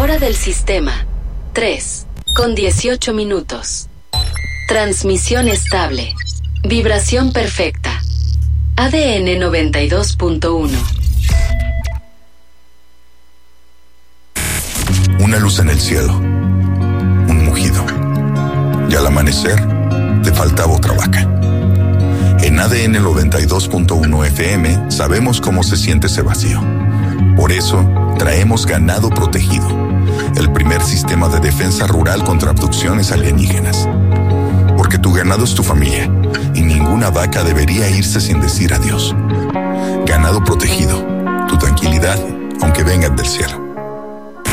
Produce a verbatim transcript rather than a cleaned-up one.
Hora del sistema, tres, con dieciocho minutos. Transmisión estable. Vibración perfecta. A D N noventa y dos punto uno. Una luz en el cielo. Un mugido. Y al amanecer, te faltaba otra vaca. En A D N noventa y dos punto uno F M sabemos cómo se siente ese vacío. Por eso, traemos Ganado Protegido, el primer sistema de defensa rural contra abducciones alienígenas. Porque tu ganado es tu familia y ninguna vaca debería irse sin decir adiós. Ganado Protegido, tu tranquilidad, aunque vengan del cielo.